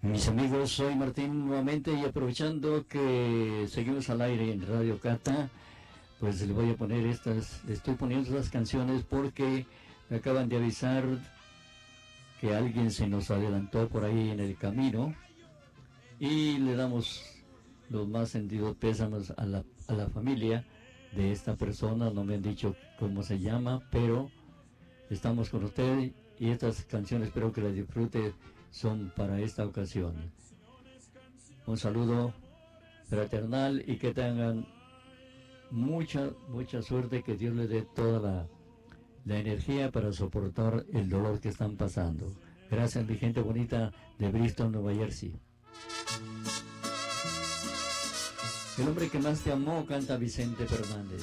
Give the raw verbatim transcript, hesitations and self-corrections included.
Mis amigos, soy Martín nuevamente y aprovechando que seguimos al aire en Radio Cata, pues le voy a poner estas, le estoy poniendo estas canciones porque me acaban de avisar que alguien se nos adelantó por ahí en el camino y le damos los más sentidos pésames a la, a la familia de esta persona. No me han dicho cómo se llama, pero estamos con usted y estas canciones espero que las disfrute, son para esta ocasión. Un saludo fraternal y que tengan mucha, mucha suerte, que Dios les dé toda la, la energía para soportar el dolor que están pasando. Gracias, mi gente bonita de Bristol, Nueva Jersey. El hombre que más te amó, canta Vicente Fernández.